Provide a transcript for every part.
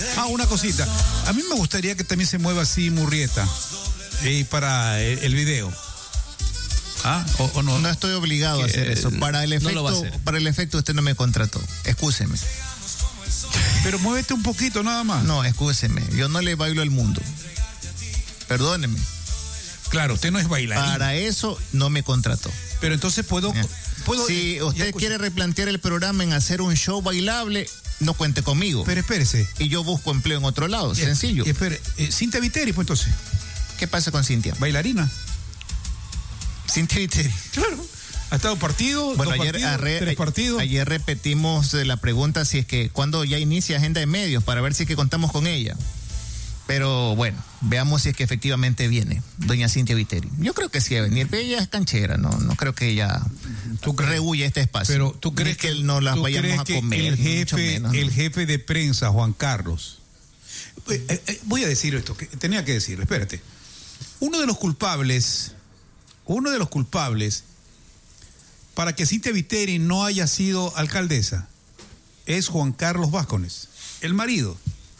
Una cosita. A mí me gustaría que también se mueva así Murrieta para el video. ¿O no? No estoy obligado a hacer eso. Para el efecto usted no me contrató. Excúseme. Pero muévete un poquito nada más. No, excúseme. Yo no le bailo al mundo. Perdóneme. Claro, usted no es bailarín. Para eso no me contrató. Pero entonces puedo si usted quiere replantear el programa en hacer un show bailable, no cuente conmigo. Pero espérese. Y yo busco empleo en otro lado, sencillo. Espere, Cintia Viteri, pues entonces. ¿Qué pasa con Cintia? Bailarina. Cintia Viteri. Claro. Ha estado partido, bueno, tres partidos. Ayer repetimos la pregunta si es que cuando ya inicia Agenda de Medios para ver si es que contamos con ella. Pero bueno, veamos si es que efectivamente viene doña Cintia Viteri. Yo creo que sí va a venir, pero ella es canchera, no creo que ella rehuya este espacio. Pero tú crees que no las vayamos a comer. El jefe de prensa, Juan Carlos. Voy a decir esto, que tenía que decirlo, espérate. Uno de los culpables para que Cintia Viteri no haya sido alcaldesa es Juan Carlos Vázquez, el marido.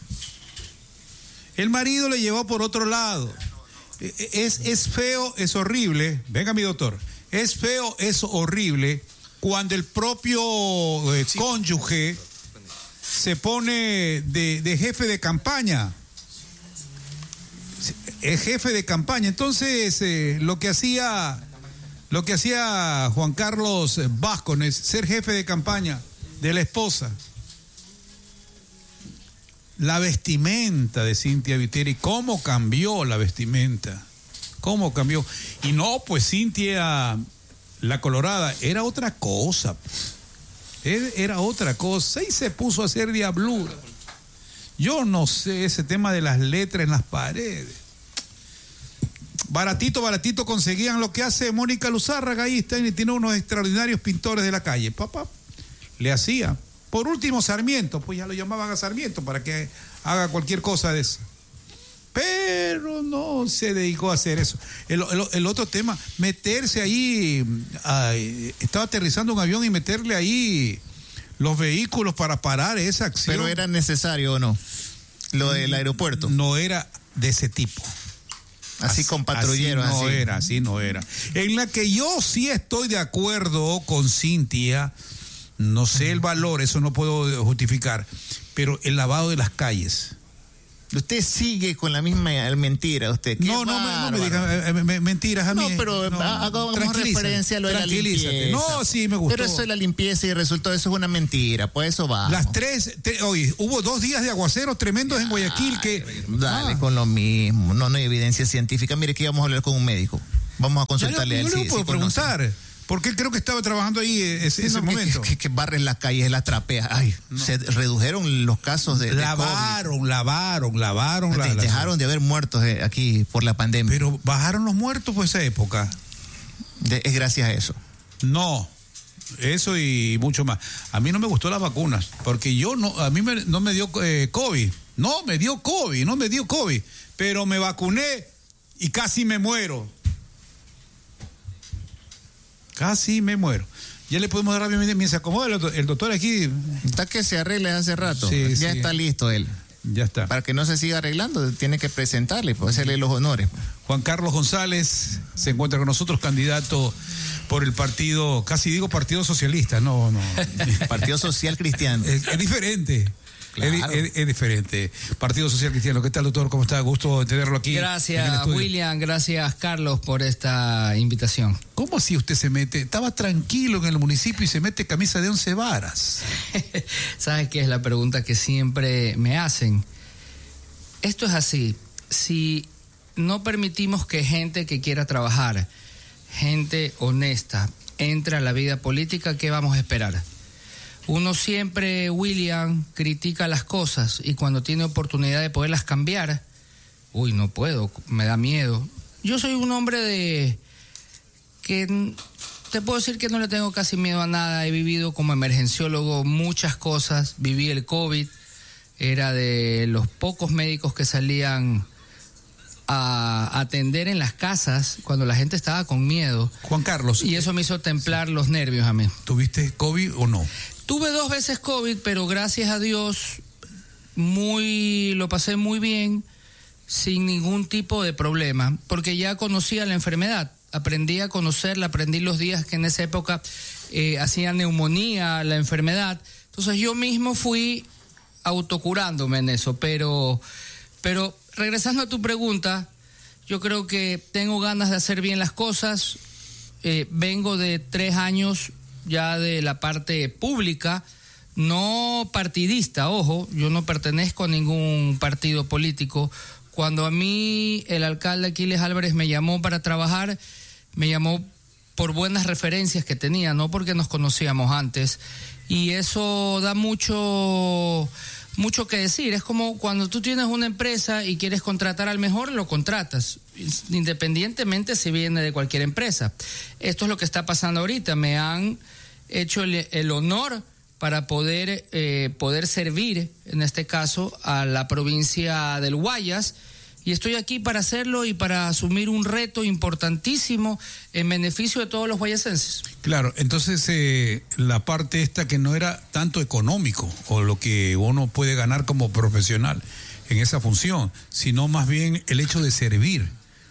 El marido le llevó por otro lado. Es feo, es horrible. Venga, mi doctor. Es feo, es horrible cuando el propio cónyuge se pone de jefe de campaña. Es jefe de campaña. Entonces, lo que hacía Juan Carlos Vázquez, ser jefe de campaña de la esposa. La vestimenta de Cintia Viteri, ¿cómo cambió la vestimenta? ¿Cómo cambió? Y no, pues Cintia, la colorada, era otra cosa. Era otra cosa. Y se puso a hacer diablura. Yo no sé, ese tema de las letras en las paredes. Baratito conseguían lo que hace Mónica Luzárraga, ahí está, y tiene unos extraordinarios pintores de la calle. Papá, le hacía. Por último, Sarmiento, pues ya lo llamaban a Sarmiento para que haga cualquier cosa de eso. Pero no se dedicó a hacer eso. El otro tema, meterse ahí, estaba aterrizando un avión y meterle ahí los vehículos para parar esa acción. ¿Pero era necesario o no? Lo del aeropuerto. No era de ese tipo. Así con patrulleros. Así no era. En la que yo sí estoy de acuerdo con Cintia. No sé el valor, eso no puedo justificar, pero el lavado de las calles. Usted sigue con la misma mentira, usted. No me diga mentiras a mí. No, pero hagamos referencia a lo de la limpieza. No, sí, me gustó. Pero eso de la limpieza y resultó eso es una mentira, pues eso va. Las hoy hubo 2 días de aguaceros tremendos en Guayaquil Dale con lo mismo, no hay evidencia científica. Mire que íbamos a hablar con un médico. Vamos a consultarle a él. Yo le puedo preguntar. Porque él creo que estaba trabajando ahí ese momento. Que barren las calles, las trapeas. Se redujeron los casos de lavaron. Dejaron de haber muertos aquí por la pandemia. Pero bajaron los muertos por esa época. Es gracias a eso. No, eso y mucho más. A mí no me gustó las vacunas, porque a mí no me dio COVID. No me dio COVID, pero me vacuné y casi me muero. Casi me muero. Ya le podemos dar mientras se acomoda el doctor aquí. Está que se arregle hace rato. Sí. Está listo él. Ya está. Para que no se siga arreglando, tiene que presentarle, pues hacerle los honores. Juan Carlos González se encuentra con nosotros, candidato por el partido, casi digo Partido Socialista, no. Partido Social Cristiano. Es diferente. Claro. Es diferente. Partido Social Cristiano. ¿Qué tal, doctor? ¿Cómo está? Gusto tenerlo aquí. Gracias, William. Gracias, Carlos, por esta invitación. ¿Cómo así usted se mete? Estaba tranquilo en el municipio y se mete camisa de 11 varas. ¿Sabes qué es la pregunta que siempre me hacen? Esto es así. Si no permitimos que gente que quiera trabajar, gente honesta, entre a la vida política, ¿qué vamos a esperar? Uno siempre, William, critica las cosas y cuando tiene oportunidad de poderlas cambiar, no puedo, me da miedo. Yo soy un hombre que te puedo decir que no le tengo casi miedo a nada. He vivido como emergenciólogo muchas cosas. Viví el COVID, era de los pocos médicos que salían a atender en las casas cuando la gente estaba con miedo. Juan Carlos. Y eso me hizo templar los nervios a mí. ¿Tuviste COVID o no? Tuve 2 veces COVID, pero gracias a Dios lo pasé muy bien, sin ningún tipo de problema, porque ya conocía la enfermedad, aprendí a conocerla, aprendí los días que en esa época hacía neumonía la enfermedad, entonces yo mismo fui autocurándome en eso, pero regresando a tu pregunta, yo creo que tengo ganas de hacer bien las cosas, vengo de 3 años ya de la parte pública, no partidista, ojo, yo no pertenezco a ningún partido político. Cuando a mí el alcalde Aquiles Álvarez me llamó para trabajar, me llamó por buenas referencias que tenía, no porque nos conocíamos antes, y eso da mucho que decir. Es como cuando tú tienes una empresa y quieres contratar al mejor, lo contratas, independientemente si viene de cualquier empresa. Esto es lo que está pasando ahorita. Me han hecho el honor para poder servir, en este caso, a la provincia del Guayas, y estoy aquí para hacerlo y para asumir un reto importantísimo en beneficio de todos los guayasenses. Claro, entonces la parte esta que no era tanto económico o lo que uno puede ganar como profesional en esa función, sino más bien el hecho de servir.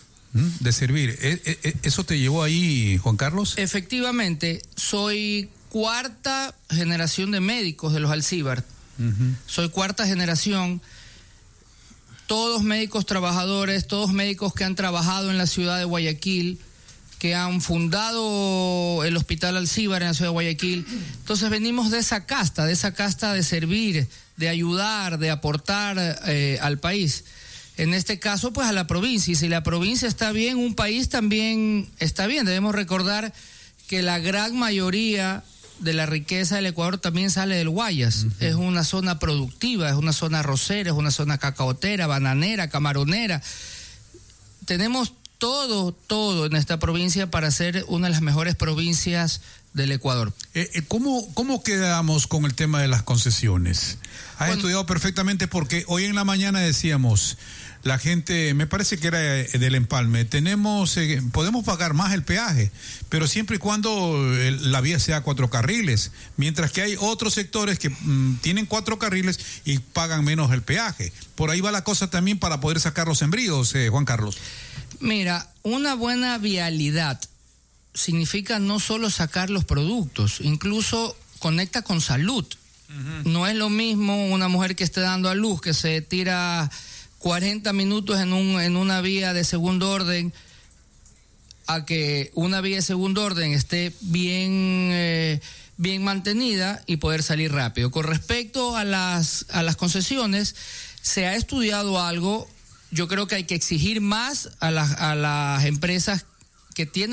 ¿Eso te llevó ahí, Juan Carlos? Efectivamente, soy 4ª generación de médicos de los Alcíbar. Soy 4ª generación. Todos médicos trabajadores, todos médicos que han trabajado en la ciudad de Guayaquil, que han fundado el Hospital Alcíbar en la ciudad de Guayaquil. Entonces venimos de esa casta de servir, de ayudar, de aportar al país. En este caso, pues a la provincia. Y si la provincia está bien, un país también está bien. Debemos recordar que la gran mayoría de la riqueza del Ecuador también sale del Guayas. Es una zona productiva, es una zona arrocera, es una zona cacaotera, bananera, camaronera. Tenemos todo en esta provincia para ser una de las mejores provincias del Ecuador. ¿Cómo quedamos con el tema de las concesiones? Has estudiado perfectamente, porque hoy en la mañana decíamos, la gente, me parece que era del empalme, podemos pagar más el peaje, pero siempre y cuando la vía sea 4 carriles, mientras que hay otros sectores que tienen 4 carriles y pagan menos el peaje. Por ahí va la cosa también para poder sacar los sembríos, Juan Carlos. Mira, una buena vialidad significa no solo sacar los productos, incluso conecta con salud. No es lo mismo una mujer que esté dando a luz, que se tira 40 minutos en una vía de segundo orden, a que una vía de segundo orden esté bien mantenida y poder salir rápido. Con respecto a las concesiones, se ha estudiado algo. Yo creo que hay que exigir más a las empresas que tienen